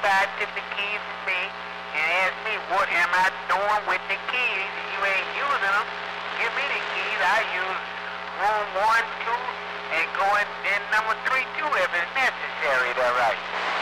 outside, took the keys from me, and asked me what am I doing with the keys. You ain't using them. Give me the keys. I use room 1, 2, and go in number 3 too if it's necessary. Is that right?